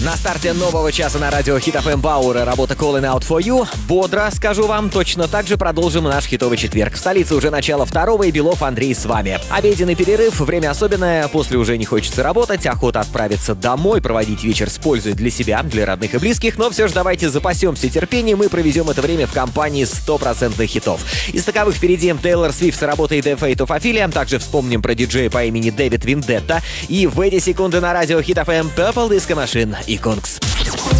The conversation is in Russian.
На старте нового часа на радио Hit FM Bauer работа Calling Out For You. Бодро, скажу вам, точно так же продолжим наш хитовый четверг. В столице уже начало второго, и Белов Андрей с вами. Обеденный перерыв, время особенное, после уже не хочется работать, охота отправиться домой, проводить вечер с пользой для себя, для родных и близких, но все же давайте запасемся терпением и проведем это время в компании 100% хитов. Из таковых впереди Тейлор Свифт с работой The Fate of Ophelia, также вспомним про диджея по имени Дэвид Вендетта, и в эти секунды на радио Hit FM Purple Disco Machine и Конкс.